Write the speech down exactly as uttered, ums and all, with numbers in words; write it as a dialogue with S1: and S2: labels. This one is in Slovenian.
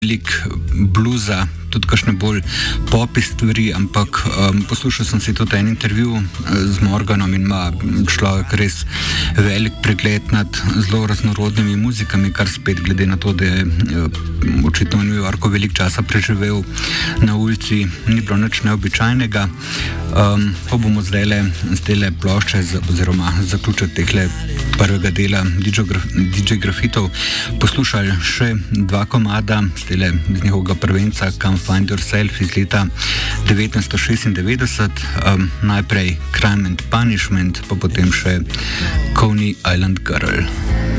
S1: veliko bluza, tudi kakšne bolj popi stvari, ampak um, poslušal sem si tudi en intervju z Morganom in ima človek res velik pregled nad zelo raznorodnimi muzikami, kar spet glede na to, da je uh, očitno v New Yorku veliko časa preživel na ulici, ni bilo nič neobičajnega. Um, pa bomo zdaj le z tele plošče oziroma zaključek tehle prvega dela D J Grafitov poslušali še dva komada z, tele, z njihovega prvenca Come Find Yourself iz leta devetnajststo šestindevetdeset, um, najprej Crime and Punishment, pa potem še Coney Island Girl.